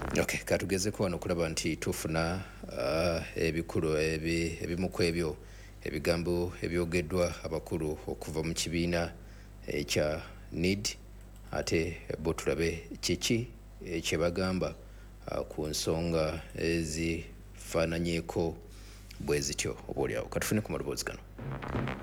Okay, katugezeko wano okulaba nti tufuna ebikulu ebimu ku ebyo ebigambo ebyogeddwa abakulu okuva mu kibiina ekya NID, ate bo tulabe kiki kye bagamba ku nsonga ezifaananyeeko bwe zityo. Oboolyawo katufune ku maloboozi gano.